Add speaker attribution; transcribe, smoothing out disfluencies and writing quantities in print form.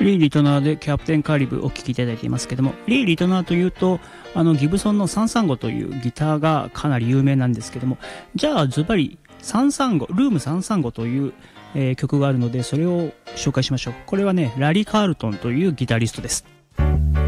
Speaker 1: リー・リトナーでキャプテンカリブお聴きいただいていますけども、リー・リトナーというとギブソンの335というギターがかなり有名なんですけども、じゃあズバリ335ルーム335という、曲があるので、それを紹介しましょう。これはね、ラリー・カールトンというギタリストです。